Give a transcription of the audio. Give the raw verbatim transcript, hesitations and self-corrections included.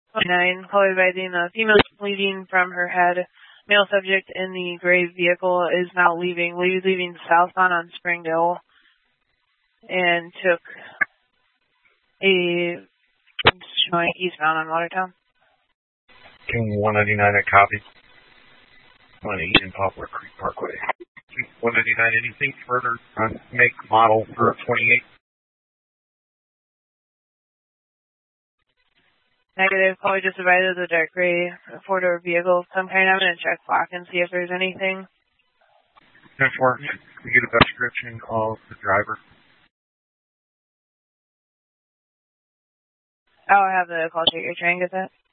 nine, call advising the female bleeding from her head. Male subject in the gray vehicle is now leaving, leaving southbound on Springdale and took a showing eastbound on Watertown. King one ninety-nine at copy. one eight in Poplar Creek Parkway. one ninety-nine, anything further on make model for twenty-eight? Negative. Probably just advised the dark gray four-door vehicle of some kind. I'm going to check clock and see if there's anything. ten four, we get a description of the driver. I'll have the call taker try and get that.